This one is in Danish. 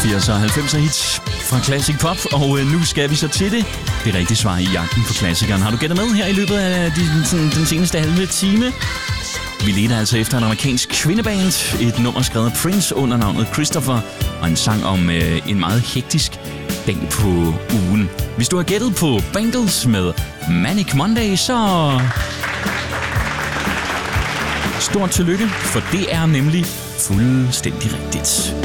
80'er og 90'er hits fra Classic Pop, og nu skal vi så til det rigtige svar i jagten på klassikeren. Har du gættet med her i løbet af den seneste halve time? Vi leder altså efter en amerikansk kvindeband, et nummer skrevet af Prince under navnet Christopher, og en sang om en meget hektisk dag på ugen. Hvis du har gættet på Bangles med Manic Monday, så stort tillykke, for det er nemlig fuldstændig rigtigt.